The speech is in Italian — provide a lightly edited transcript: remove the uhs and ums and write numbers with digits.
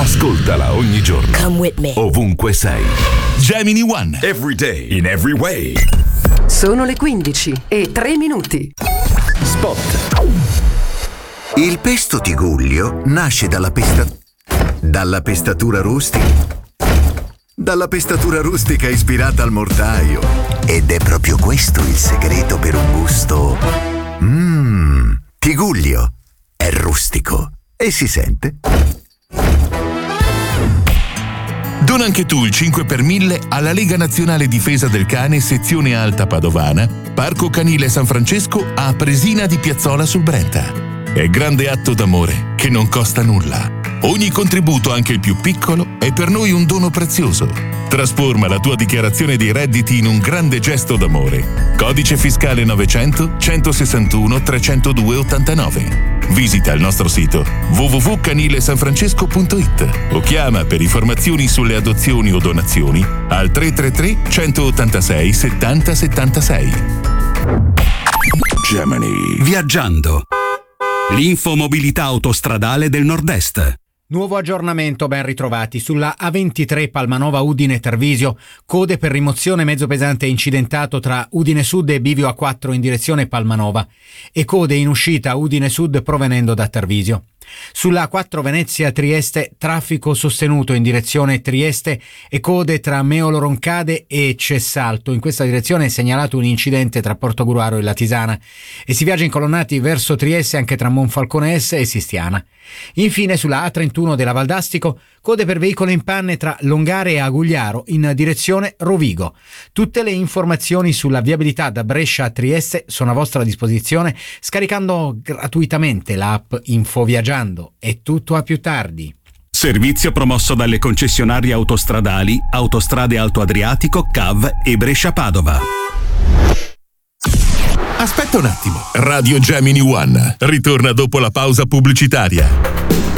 Ascoltala ogni giorno. Come with me. Ovunque sei. Gemini One. Every day, in every way. Sono le 15:03. Spot. Il pesto Tigullio nasce dalla pestatura rustica. Dalla pestatura rustica ispirata al mortaio. Ed è proprio questo il segreto per un gusto. Tigullio è rustico e si sente. Dona anche tu il 5 per 1000 alla Lega Nazionale Difesa del Cane sezione Alta Padovana, Parco Canile San Francesco a Presina di Piazzola sul Brenta. È grande atto d'amore che non costa nulla. Ogni contributo, anche il più piccolo, è per noi un dono prezioso. Trasforma la tua dichiarazione dei redditi in un grande gesto d'amore. Codice fiscale 900 161 302 89. Visita il nostro sito www.canilesanfrancesco.it o chiama per informazioni sulle adozioni o donazioni al 333 186 70 76. Gemini. Viaggiando. L'infomobilità autostradale del Nord-Est. Nuovo aggiornamento, ben ritrovati. Sulla A23 Palmanova Udine Tarvisio, code per rimozione mezzo pesante incidentato tra Udine Sud e Bivio A4 in direzione Palmanova e code in uscita Udine Sud provenendo da Tarvisio. Sulla A4 Venezia Trieste, traffico sostenuto in direzione Trieste e code tra Meolo Roncade e Cessalto. In questa direzione è segnalato un incidente tra Portogruaro e Latisana e si viaggia incolonnati verso Trieste anche tra Monfalcone S e Sistiana. Infine sulla A31 della Valdastico, code per veicoli in panne tra Longare e Agugliaro in direzione Rovigo. Tutte le informazioni sulla viabilità da Brescia a Trieste sono a vostra disposizione scaricando gratuitamente l'app Infoviaggiando. È tutto a più tardi. Servizio promosso dalle concessionarie autostradali Autostrade Alto Adriatico, CAV e Brescia Padova. Aspetta un attimo. Radio Gemini One ritorna dopo la pausa pubblicitaria.